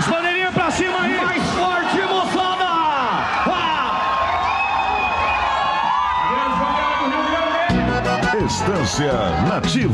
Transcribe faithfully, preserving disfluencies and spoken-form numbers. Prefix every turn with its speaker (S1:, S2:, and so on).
S1: bandeirinhas pra cima aí.
S2: Mais forte, moçada.
S3: Estância Nativa.